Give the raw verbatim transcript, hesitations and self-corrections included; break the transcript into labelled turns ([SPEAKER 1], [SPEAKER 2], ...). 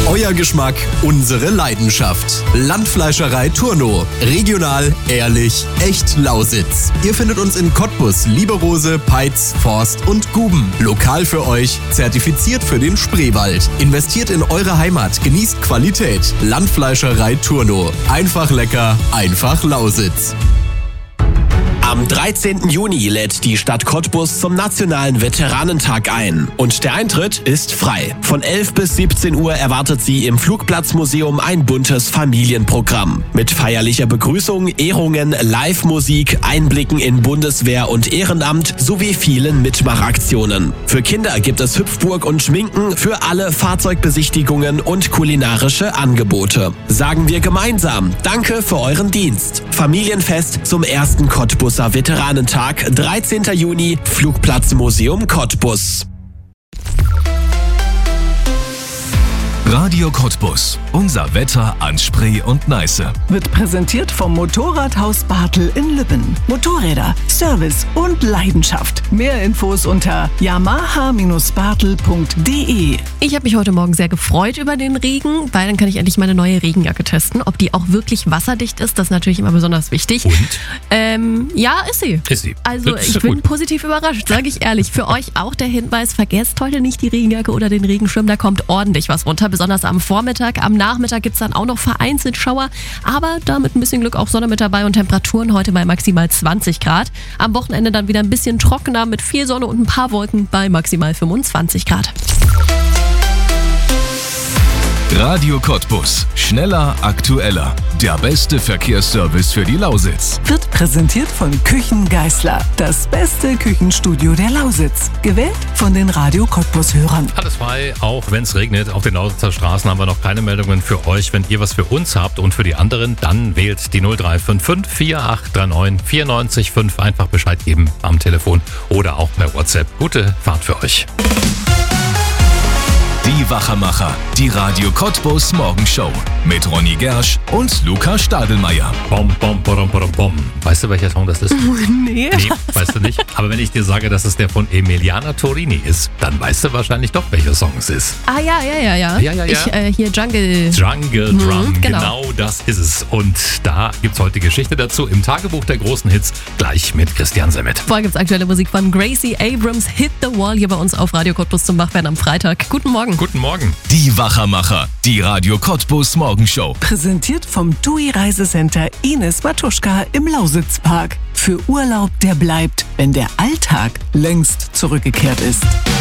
[SPEAKER 1] Euer Geschmack, unsere Leidenschaft. Landfleischerei Turno. Regional, ehrlich, echt Lausitz. Ihr findet uns in Cottbus, Lieberose, Peitz, Forst und Guben. Lokal für euch, zertifiziert für den Spreewald. Investiert in eure Heimat, genießt Qualität. Landfleischerei Turno. Einfach lecker, einfach Lausitz.
[SPEAKER 2] Am dreizehnten Juni lädt die Stadt Cottbus zum Nationalen Veteranentag ein. Und der Eintritt ist frei. Von elf bis siebzehn Uhr erwartet Sie im Flugplatzmuseum ein buntes Familienprogramm. Mit feierlicher Begrüßung, Ehrungen, Live-Musik, Einblicken in Bundeswehr und Ehrenamt sowie vielen Mitmachaktionen. Für Kinder gibt es Hüpfburg und Schminken, für alle Fahrzeugbesichtigungen und kulinarische Angebote. Sagen wir gemeinsam Danke für euren Dienst. Familienfest zum ersten Cottbuser Veteranentag, dreizehnten Juni, Flugplatzmuseum Cottbus.
[SPEAKER 3] Radio Cottbus. Unser Wetter an Spree und Neiße.
[SPEAKER 4] Wird präsentiert vom Motorradhaus Bartel in Lübben. Motorräder, Service und Leidenschaft. Mehr Infos unter yamaha bartel punkt de.
[SPEAKER 5] Ich habe mich heute Morgen sehr gefreut über den Regen, weil dann kann ich endlich meine neue Regenjacke testen. Ob die auch wirklich wasserdicht ist, das ist natürlich immer besonders wichtig.
[SPEAKER 6] Und?
[SPEAKER 5] Ähm, ja, ist sie.
[SPEAKER 6] Ist sie.
[SPEAKER 5] Also
[SPEAKER 6] Das
[SPEAKER 5] ich
[SPEAKER 6] ist
[SPEAKER 5] bin
[SPEAKER 6] gut.
[SPEAKER 5] positiv überrascht, sage ich ehrlich. Für euch auch der Hinweis, vergesst heute nicht die Regenjacke oder den Regenschirm, da kommt ordentlich was runter. Besonders am Vormittag, am Nachmittag gibt es dann auch noch vereinzelt Schauer, aber da mit ein bisschen Glück auch Sonne mit dabei und Temperaturen heute bei maximal zwanzig Grad. Am Wochenende dann wieder ein bisschen trockener mit viel Sonne und ein paar Wolken bei maximal fünfundzwanzig Grad.
[SPEAKER 3] Radio Cottbus. Schneller, aktueller. Der beste Verkehrsservice für die Lausitz.
[SPEAKER 4] Wird präsentiert von Küchen Geißler. Das beste Küchenstudio der Lausitz. Gewählt von den Radio Cottbus-Hörern.
[SPEAKER 6] Alles frei, auch wenn es regnet. Auf den Lausitzer Straßen haben wir noch keine Meldungen für euch. Wenn ihr was für uns habt und für die anderen, dann wählt die null drei fünf fünf vier acht drei neun vier neun fünf. Einfach Bescheid geben am Telefon oder auch per WhatsApp. Gute Fahrt für euch.
[SPEAKER 3] Die Wachermacher. Die Radio Cottbus Morgenshow. Mit Ronny Gersch und Luca Stadelmeier.
[SPEAKER 6] Bom, bom, bom, bom, bom. Weißt du, welcher Song das ist?
[SPEAKER 5] Nee.
[SPEAKER 6] Nee, weißt du nicht. Aber wenn ich dir sage, dass es der von Emiliana Torini ist, dann weißt du wahrscheinlich doch, welcher Song es ist.
[SPEAKER 5] Ah ja, ja, ja, ja.
[SPEAKER 6] Ja, ja, ja.
[SPEAKER 5] Ich, äh, hier Jungle.
[SPEAKER 6] Jungle Drum,
[SPEAKER 5] Mhm, genau.
[SPEAKER 6] genau das ist es. Und da gibt's heute die Geschichte dazu im Tagebuch der großen Hits, gleich mit Christian Semmet.
[SPEAKER 5] Vorher gibt's aktuelle Musik von Gracie Abrams, Hit the Wall, hier bei uns auf Radio Cottbus zum Wachwerden am Freitag. Guten Morgen.
[SPEAKER 6] Guten Morgen.
[SPEAKER 3] Die Wachermacher. Die Radio Cottbus Morgenshow.
[SPEAKER 4] Präsentiert vom T U I Reisecenter Ines Matuschka im Lausitzpark. Für Urlaub, der bleibt, wenn der Alltag längst zurückgekehrt ist.